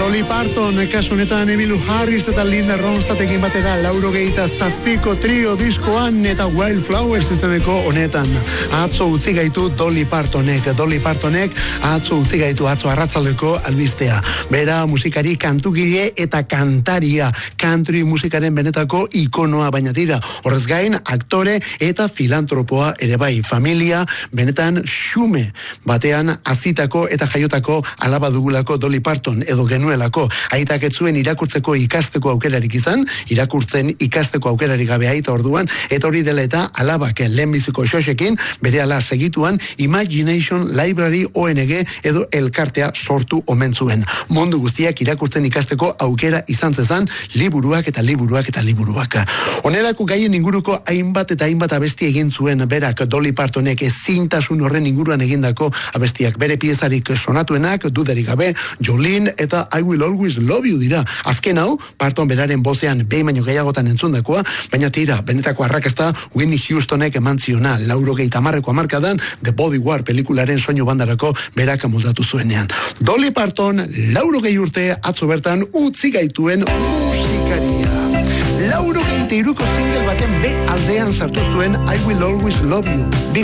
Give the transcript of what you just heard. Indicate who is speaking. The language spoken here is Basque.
Speaker 1: Dolly Parton, kasu honetan Emmylou Harris eta Linda Ronstadtekin batera 87ko trio diskoan eta Wildflowers izeneko honetan. Atzo utzi gaitu Dolly Partonek atzo utzi gaitu atzo arratsaldeko albistea. Bera musikari, kantugile eta kantaria, country musikaren benetako ikonoa baina tira. Horrez gain, aktore eta filantropoa ere bai. Familia benetan xume batean hazitako eta jaiotako alaba dugulako Dolly Parton edo genuelako. Aitak ez zuen irakurtzeko ikasteko aukerarik izan, irakurtzen ikasteko aukerarik gabe aita orduan, eta hori dela eta alabak lehenbiziko xosekin berehala segituan Imagination Library ONG edo elkartea sortu omen zuen. Mundu guztiak irakurtzen ikasteko aukera izan zezan liburuak eta liburuak eta liburuak. Onerako gaien inguruko hainbat eta hainbat abesti egin zuen berak Dolly Partonek ezintasun horren inguruan egindako abestiak. Bere piezarik sonatuenak dudarik gabe Jolene eta I Will Always Love You dira. Azken hau, Parton beraren bozean behin baino gehiagotan entzundakoa, baina tira, benetako arrakasta Whitney Houstonek eman ziona 80ko hamarkadan The Bodyguard pelikularen soinu bandarako berak moldatu zuenean. Dolly Parton 80 urte atzo bertan utzi gaituen musikaria. 83ko single baten B aldean sartu zuen I Will Always Love You.